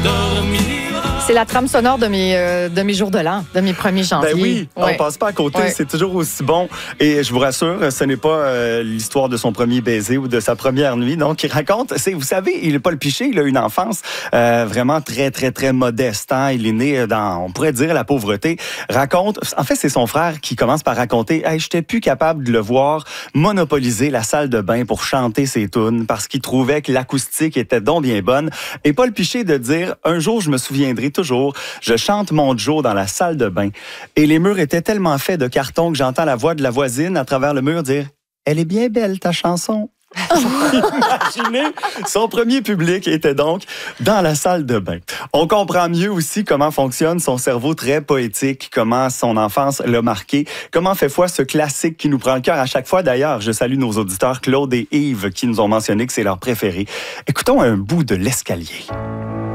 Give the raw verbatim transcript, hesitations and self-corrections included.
C'est la trame sonore de mes, euh, de mes jours de l'an, de mes premiers janvier. Ben oui, ouais. on passe pas à côté, ouais. c'est toujours aussi bon. Et je vous rassure, ce n'est pas euh, l'histoire de son premier baiser ou de sa première nuit. Donc, il raconte, c'est, vous savez, il n'est pas le piché, il a une enfance euh, vraiment très, très, très modeste. Hein? Il est né dans, on pourrait dire, la pauvreté. Raconte, en fait, c'est son frère qui commence par raconter, hey, j'étais plus capable de le voir monopoliser la salle de bain pour chanter ses tunes parce qu'il trouvait que l'acoustique était donc bien bonne. Et pas le piché de dire, un jour, je me souviendrai toujours, je chante mon Joe dans la salle de bain. Et les murs étaient tellement faits de carton que j'entends la voix de la voisine à travers le mur dire « Elle est bien belle, ta chanson. » Imaginez, son premier public était donc dans la salle de bain. On comprend mieux aussi comment fonctionne son cerveau très poétique, comment son enfance l'a marqué, comment fait foi ce classique qui nous prend le cœur à chaque fois. D'ailleurs, je salue nos auditeurs Claude et Yves qui nous ont mentionné que c'est leur préféré. Écoutons un bout de l'escalier.